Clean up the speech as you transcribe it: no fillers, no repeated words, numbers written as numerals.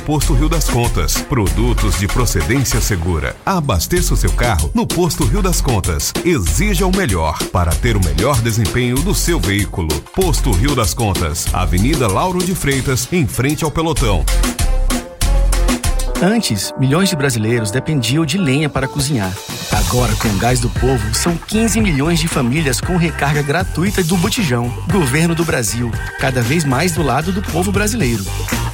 Posto Rio das Contas, produtos de procedência segura. Abasteça o seu carro no Posto Rio das Contas. Exija o melhor para ter o melhor desempenho do seu veículo. Posto Rio das Contas, Avenida Lauro de Freitas, em frente ao Pelotão. Antes, milhões de brasileiros dependiam de lenha para cozinhar. Agora, com o Gás do Povo, são 15 milhões de famílias com recarga gratuita do botijão. Governo do Brasil, cada vez mais do lado do povo brasileiro.